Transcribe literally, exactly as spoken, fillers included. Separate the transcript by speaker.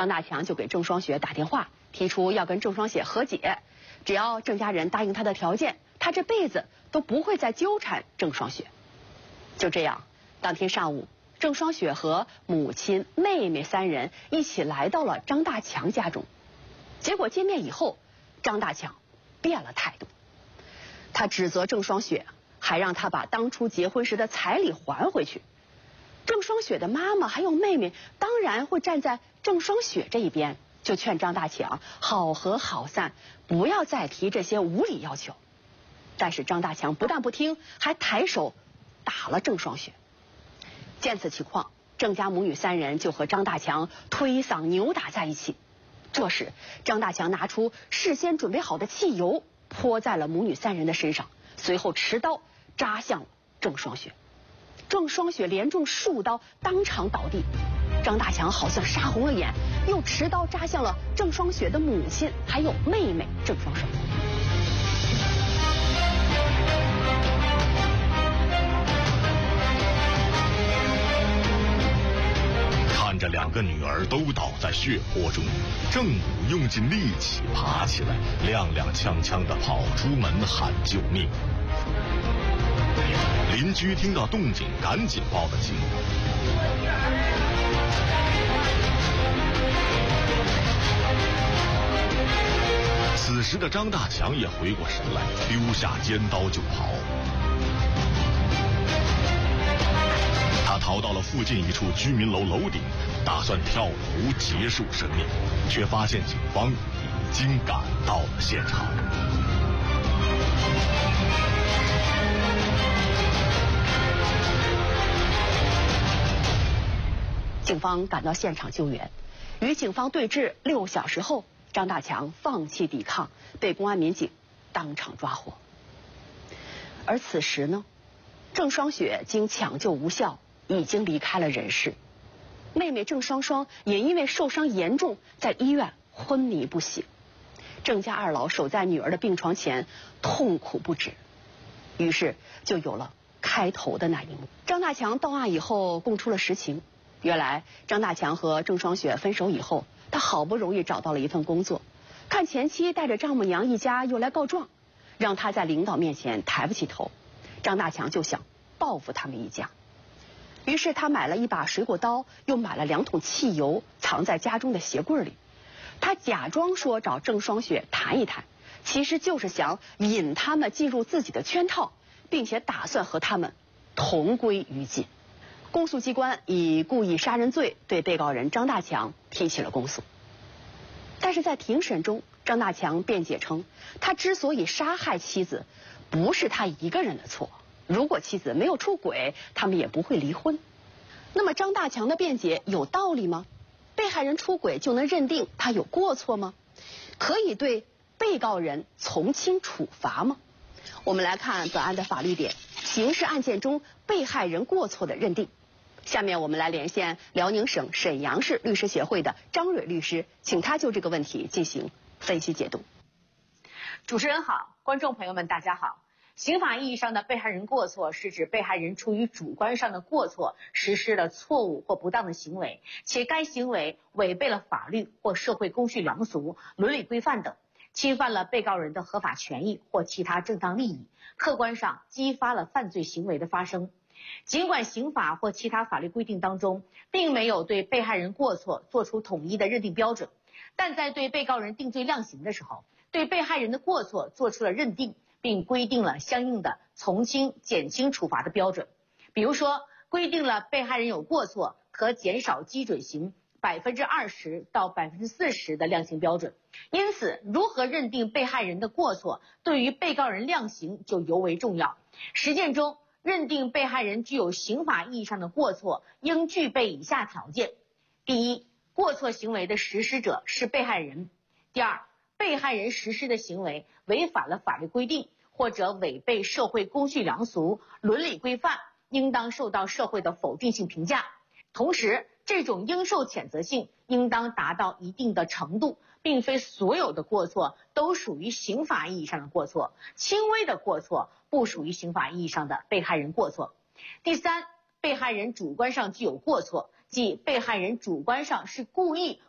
Speaker 1: 张大强就给郑双雪打电话，提出要跟郑双雪和解，只要郑家人答应他的条件，他这辈子都不会再纠缠郑双雪。就这样，当天上午，郑双雪和母亲、妹妹三人一起来到了张大强家中。结果见面以后，张大强变了态度，他指责郑双雪，还让他把当初结婚时的彩礼还回去。郑双雪的妈妈还有妹妹当然会站在郑双雪这一边，就劝张大强好合好散，不要再提这些无理要求。但是张大强不但不听，还抬手打了郑双雪。见此情况，郑家母女三人就和张大强推搡扭打在一起。这时张大强拿出事先准备好的汽油泼在了母女三人的身上，随后持刀扎向了郑双雪。郑双雪连中数刀，当场倒地。张大强好像杀红了眼，又持刀扎向了郑双雪的母亲还有妹妹郑双手。
Speaker 2: 看着两个女儿都倒在血泊中，郑母用尽力气爬起来，踉踉跄跄地跑出门喊救命。邻居听到动静，赶紧报了警。此时的张大强也回过神来，丢下尖刀就跑。他逃到了附近一处居民楼楼顶，打算跳楼结束生命，却发现警方已经赶到了现场。
Speaker 1: 警方赶到现场救援，与警方对峙六小时后，张大强放弃抵抗，被公安民警当场抓获。而此时呢，郑双雪经抢救无效，已经离开了人世。妹妹郑双双也因为受伤严重，在医院昏迷不醒。郑家二老守在女儿的病床前，痛苦不止。于是就有了开头的那一幕。张大强到案以后供出了实情。原来张大强和郑双雪分手以后，他好不容易找到了一份工作，看前妻带着丈母娘一家又来告状，让他在领导面前抬不起头。张大强就想报复他们一家，于是他买了一把水果刀，又买了两桶汽油，藏在家中的鞋柜里。他假装说找郑双雪谈一谈，其实就是想引他们进入自己的圈套，并且打算和他们同归于尽。公诉机关以故意杀人罪对被告人张大强提起了公诉。但是在庭审中，张大强辩解称，他之所以杀害妻子，不是他一个人的错，如果妻子没有出轨，他们也不会离婚。那么张大强的辩解有道理吗？被害人出轨就能认定他有过错吗？可以对被告人从轻处罚吗？我们来看本案的法律点，刑事案件中被害人过错的认定。下面我们来连线辽宁省沈阳市律师协会的张蕊律师，请他就这个问题进行分析解读。
Speaker 3: 主持人好，观众朋友们大家好。刑法意义上的被害人过错是指被害人出于主观上的过错实施了错误或不当的行为，且该行为违背了法律或社会公序良俗、伦理规范等，侵犯了被告人的合法权益或其他正当利益，客观上激发了犯罪行为的发生。尽管刑法或其他法律规定当中并没有对被害人过错做出统一的认定标准，但在对被告人定罪量刑的时候，对被害人的过错做出了认定，并规定了相应的从轻、减轻处罚的标准。比如说，规定了被害人有过错可减少基准刑百分之二十到百分之四十的量刑标准。因此，如何认定被害人的过错，对于被告人量刑就尤为重要。实践中，认定被害人具有刑法意义上的过错，应具备以下条件：第一，过错行为的实施者是被害人；第二，被害人实施的行为违反了法律规定，或者违背社会公序良俗、伦理规范，应当受到社会的否定性评价。同时，这种应受谴责性应当达到一定的程度，并非所有的过错都属于刑法意义上的过错，轻微的过错不属于刑法意义上的被害人过错。第三，被害人主观上具有过错，即被害人主观上是故意